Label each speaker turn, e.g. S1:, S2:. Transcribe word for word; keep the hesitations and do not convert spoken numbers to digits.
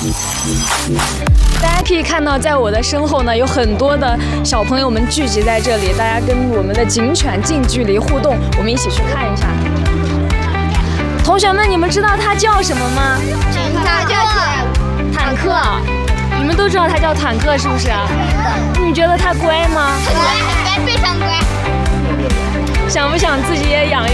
S1: 大家可以看到，在我的身后呢，有很多的小朋友们聚集在这里，大家跟我们的警犬近距离互动，我们一起去看一下。同学们，你们知道它叫什么吗？
S2: 坦克。
S1: 坦克。你们都知道它叫坦克，是不是？你觉得它乖吗？
S2: 乖，非常乖。
S1: 想不想自己也养一